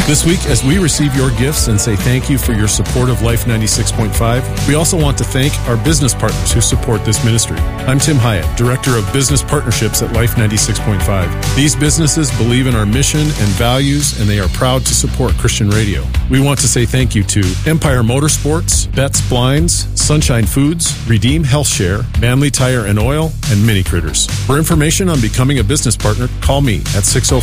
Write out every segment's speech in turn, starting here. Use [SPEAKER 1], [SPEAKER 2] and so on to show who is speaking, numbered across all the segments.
[SPEAKER 1] This week, as we receive your gifts and say thank you for your support of Life 96.5, we also want to thank our business partners who support this ministry. I'm Tim Hyatt, Director of Business Partnerships at Life 96.5. These businesses believe in our mission and values, and they are proud to support Christian radio. We want to say thank you to Empire Motorsports, Betts Blinds, Sunshine Foods, Redeem Health Share, Manly Tire and Oil, and Mini Critters. For information on becoming a business partner, call me at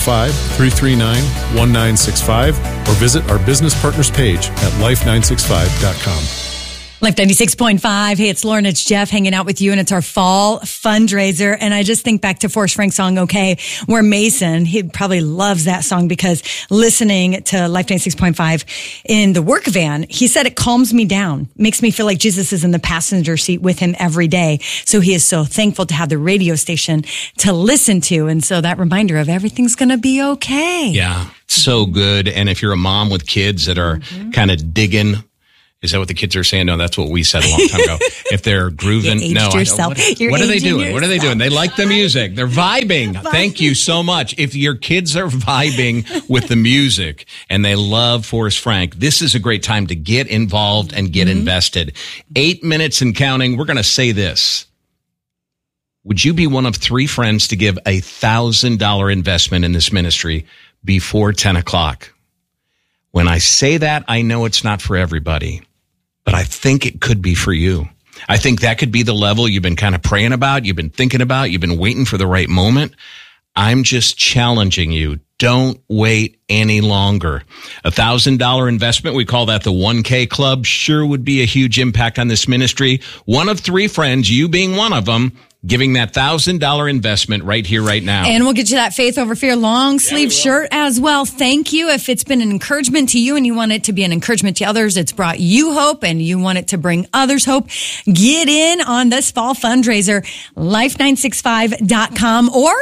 [SPEAKER 1] 605-339-1965 or visit our business partners page at life965.com.
[SPEAKER 2] Life 96.5. Hey, it's Lauren, it's Jeff hanging out with you, and it's our fall fundraiser. And I just think back to Forrest Frank's song, Okay, where Mason, he probably loves that song because listening to Life 96.5 in the work van, he said it calms me down, makes me feel like Jesus is in the passenger seat with him every day. So he is so thankful to have the radio station to listen to. And so that reminder of everything's going to be okay.
[SPEAKER 3] Yeah, so good. And if you're a mom with kids that are kind of digging, is that what the kids are saying? No, that's what we said a long time ago. If they're grooving,
[SPEAKER 2] no.
[SPEAKER 3] What are they doing? What are they doing? They like the music. They're vibing. Thank you so much. If your kids are vibing with the music and they love Forrest Frank, this is a great time to get involved and get invested. 8 minutes and counting. We're going to say this. Would you be one of 3 friends to give $1,000 investment in this ministry before 10 o'clock? When I say that, I know it's not for everybody, but I think it could be for you. I think that could be the level you've been kind of praying about, you've been thinking about, you've been waiting for the right moment. I'm just challenging you. Don't wait any longer. $1,000 investment, we call that the 1K Club, sure would be a huge impact on this ministry. One of 3 friends, you being one of them, giving that $1,000 investment right here, right now.
[SPEAKER 2] And we'll get you that Faith Over Fear long sleeve shirt as well. Thank you. If it's been an encouragement to you and you want it to be an encouragement to others, it's brought you hope and you want it to bring others hope, get in on this fall fundraiser, life965.com or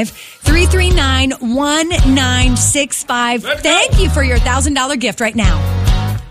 [SPEAKER 2] 605-339-1965. Thank you for your $1,000 gift right now.